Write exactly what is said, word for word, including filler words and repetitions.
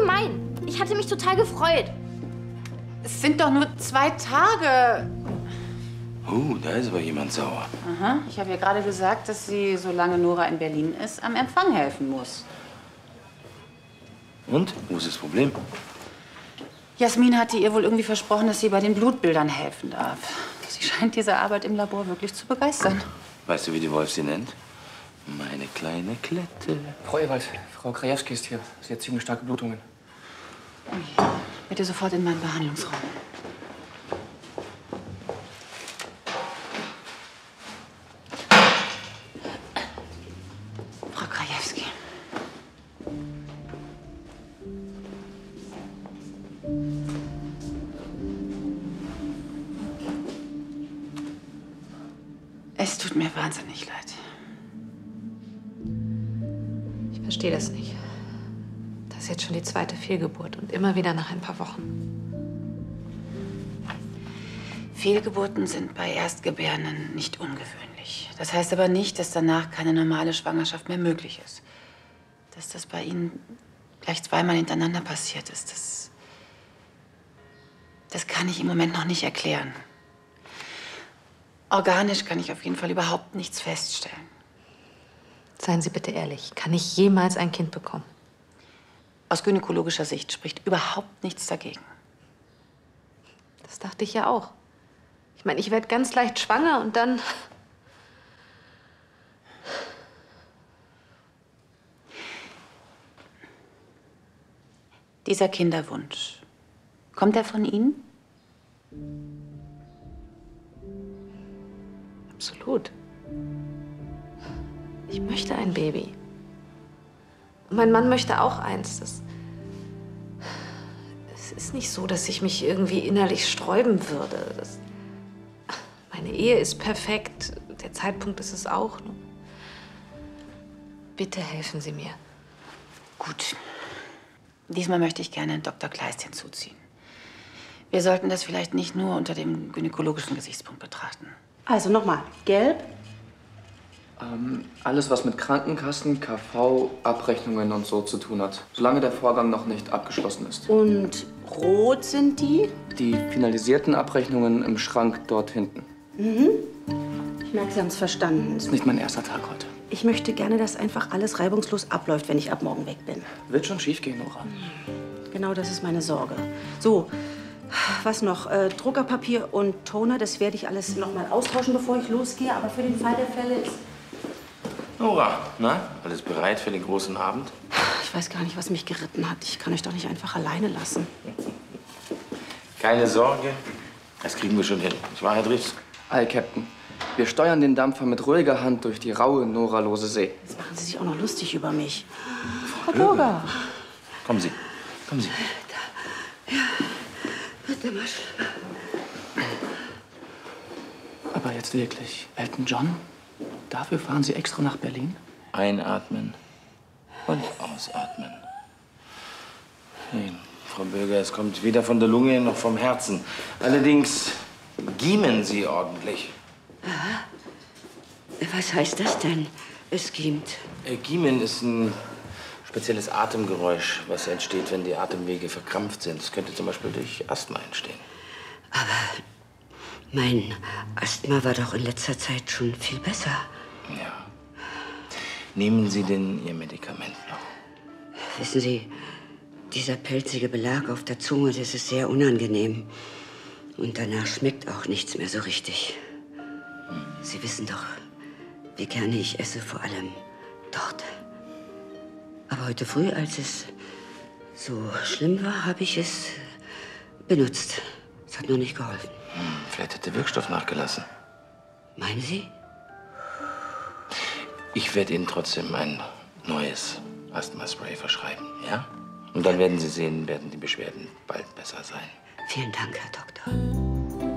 gemein. Ich hatte mich total gefreut. Es sind doch nur zwei Tage. Oh, da ist aber jemand sauer. Aha, ich habe ihr gerade gesagt, dass sie, solange Nora in Berlin ist, am Empfang helfen muss. Und? Wo ist das Problem? Jasmin hatte ihr wohl irgendwie versprochen, dass sie bei den Blutbildern helfen darf. Sie scheint diese Arbeit im Labor wirklich zu begeistern. Weißt du, wie die Wolf sie nennt? Meine kleine Klette. Frau Ewald, Frau Krajewski ist hier. Sie hat ziemlich starke Blutungen. Ui. Bitte sofort in meinen Behandlungsraum. Frau Krajewski. Es tut mir wahnsinnig leid. Ich verstehe das nicht. Das ist jetzt schon die zweite Fehlgeburt und immer wieder nach ein paar Wochen. Fehlgeburten sind bei Erstgebärenden nicht ungewöhnlich. Das heißt aber nicht, dass danach keine normale Schwangerschaft mehr möglich ist. Dass das bei Ihnen gleich zweimal hintereinander passiert ist, das, das kann ich im Moment noch nicht erklären. Organisch kann ich auf jeden Fall überhaupt nichts feststellen. Seien Sie bitte ehrlich, kann ich jemals ein Kind bekommen? Aus gynäkologischer Sicht spricht überhaupt nichts dagegen. Das dachte ich ja auch. Ich meine, ich werde ganz leicht schwanger und dann... Dieser Kinderwunsch, kommt er von Ihnen? Absolut. Ich möchte ein Baby. Und mein Mann möchte auch eins. Das es ist nicht so, dass ich mich irgendwie innerlich sträuben würde. Das meine Ehe ist perfekt. Der Zeitpunkt ist es auch. Bitte helfen Sie mir. Gut. Diesmal möchte ich gerne Doktor Kleist hinzuziehen. Wir sollten das vielleicht nicht nur unter dem gynäkologischen Gesichtspunkt betrachten. Also nochmal, gelb? Ähm, alles, was mit Krankenkassen, K V, Abrechnungen und so zu tun hat. Solange der Vorgang noch nicht abgeschlossen ist. Und rot sind die? Die finalisierten Abrechnungen im Schrank dort hinten. Mhm. Ich merke, Sie haben es verstanden. Ist nicht mein erster Tag heute. Ich möchte gerne, dass einfach alles reibungslos abläuft, wenn ich ab morgen weg bin. Wird schon schief gehen, Nora. Genau, das ist meine Sorge. So, was noch? Äh, Druckerpapier und Toner, das werde ich alles noch mal austauschen, bevor ich losgehe. Aber für den Fall der Fälle ist... Nora, na, alles bereit für den großen Abend? Ich weiß gar nicht, was mich geritten hat. Ich kann euch doch nicht einfach alleine lassen. Keine Sorge, das kriegen wir schon hin. Nicht wahr, Herr Dries? Ei, Captain. Wir steuern den Dampfer mit ruhiger Hand durch die raue, noralose See. Jetzt machen Sie sich auch noch lustig über mich. Frau Bürger. Kommen Sie, kommen Sie. Ja, bitte mal. Aber jetzt wirklich, Elton John? Dafür fahren Sie extra nach Berlin? Einatmen und ausatmen. Hey, Frau Bürger, es kommt weder von der Lunge noch vom Herzen. Allerdings giemen Sie ordentlich. Aha. Was heißt das denn? Es giemt. Äh, Giemen ist ein spezielles Atemgeräusch, was entsteht, wenn die Atemwege verkrampft sind. Das könnte zum Beispiel durch Asthma entstehen. Aber mein Asthma war doch in letzter Zeit schon viel besser. Ja. Nehmen Sie denn Ihr Medikament noch? Wissen Sie, dieser pelzige Belag auf der Zunge, das ist sehr unangenehm. Und danach schmeckt auch nichts mehr so richtig. Sie wissen doch, wie gerne ich esse, vor allem dort. Aber heute früh, als es so schlimm war, habe ich es benutzt. Es hat nur nicht geholfen. Hm, vielleicht hat der Wirkstoff nachgelassen. Meinen Sie? Ich werde Ihnen trotzdem ein neues Asthma-Spray verschreiben, ja? Und dann werden Sie sehen, werden die Beschwerden bald besser sein. Vielen Dank, Herr Doktor.